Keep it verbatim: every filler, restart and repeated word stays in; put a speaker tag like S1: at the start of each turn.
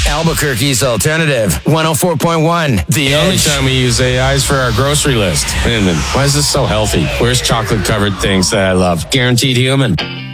S1: Albuquerque's alternative, one oh four point one. The,
S2: the only time we use A I is for our grocery list. And then, why is this so healthy? Where's chocolate-covered things that I love? Guaranteed human.